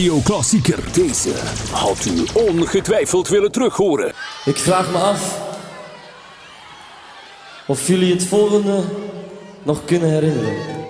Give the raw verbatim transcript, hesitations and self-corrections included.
Klassieker. Deze had u ongetwijfeld willen terughoren. Ik vraag me af of jullie het volgende nog kunnen herinneren.